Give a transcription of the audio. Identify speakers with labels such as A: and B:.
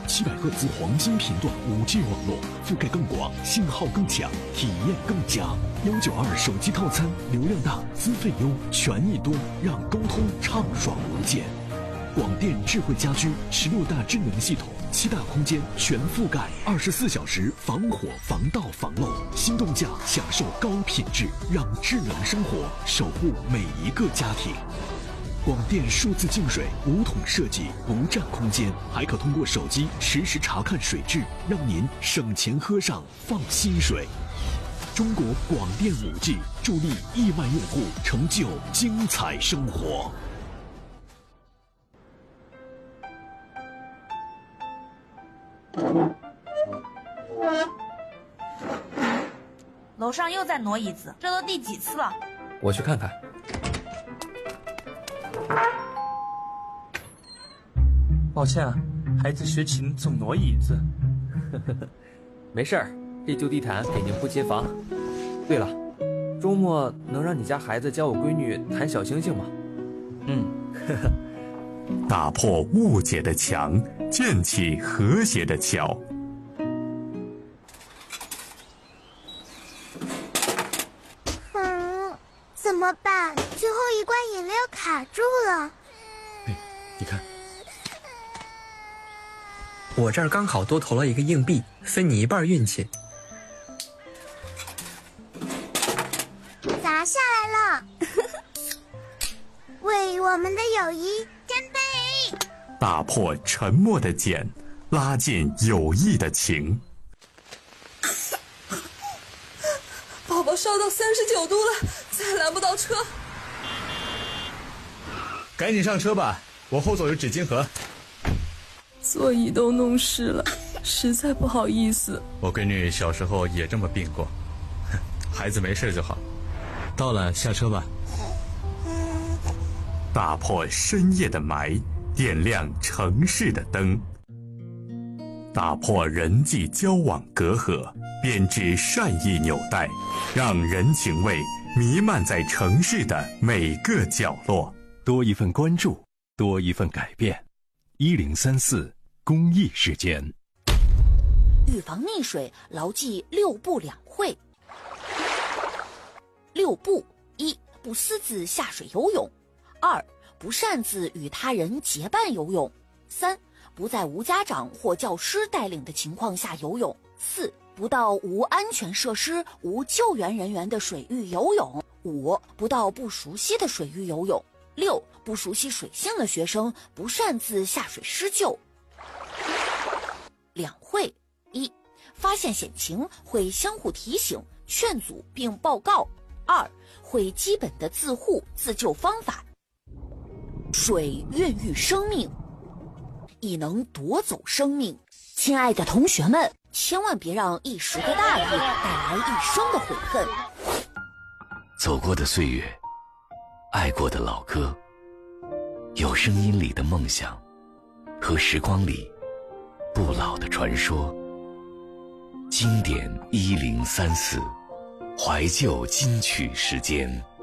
A: 700赫兹黄金频段5G 网络，覆盖更广，信号更强，体验更佳。192手机套餐，流量大，资费优，权益多，让沟通畅爽无间。广电智慧家居16大智能系统，7大空间全覆盖，24小时防火、防盗、防漏。心动价享受高品质，让智能生活守护每一个家庭。广电数字净水5桶设计，不占空间，还可通过手机实时查看水质，让您省钱喝上放心水。中国广电5G助力亿万用户成就精彩生活。
B: 楼上又在挪椅子，这都第几次了？
C: 我去看看。
D: 抱歉啊，孩子学琴总挪椅子。
C: 没事儿，这旧地毯给您铺街坊。对了，周末能让你家孩子教我闺女弹小星星吗？
E: 打破误解的墙，建起和谐的桥。
F: 怎么办？最后一罐饮料卡住了。
C: 你看，
G: 我这儿刚好多投了一个硬币，分你一半运气。
F: 砸下来了。为我们的友谊干杯！
E: 打破沉默的茧，拉近友谊的情。
H: 宝宝烧到39度了，再拦不到车。
I: 赶紧上车吧，我后座有纸巾盒。
H: 座椅都弄湿了，实在不好意思。
I: 我闺女小时候也这么病过，孩子没事就好。到了，下车吧。
E: 打破深夜的霾，点亮城市的灯。打破人际交往隔阂，编织善意纽带，让人情味弥漫在城市的每个角落。
J: 多一份关注，多一份改变。1034公益时间。
K: 预防溺水，牢记6不2会。6不：1. 不私自下水游泳；2. 不擅自与他人结伴游泳；3. 不在无家长或教师带领的情况下游泳；4. 不到无安全设施、无救援人员的水域游泳；5. 不到不熟悉的水域游泳；6. 不熟悉水性的学生不擅自下水施救。2会：1. 发现险情会相互提醒、劝阻并报告；2. 会基本的自护自救方法。水孕育生命，亦能夺走生命。亲爱的同学们，千万别让一时的大意带来一生的悔恨。
L: 走过的岁月，爱过的老歌，有声音里的梦想，和时光里不老的传说。经典1034，怀旧金曲时间。